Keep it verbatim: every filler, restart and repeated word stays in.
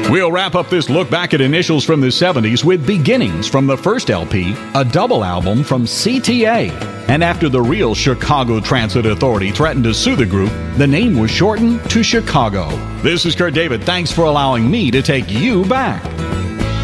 We'll wrap up this look back at initials from the seventies with Beginnings from the first L P, a double album from C T A. And after the real Chicago Transit Authority threatened to sue the group, the name was shortened to Chicago. This is Kurt David. Thanks for allowing me to take you back.